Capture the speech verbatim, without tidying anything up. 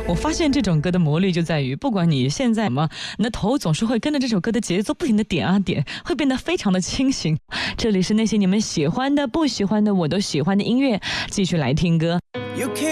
我发现这种歌的魔力就在于，不管你现在什么，你的头总是会跟着这首歌的节奏不停的点啊点，会变得非常的清醒。这里是那些你们喜欢的、不喜欢的，我都喜欢的音乐，继续来听歌。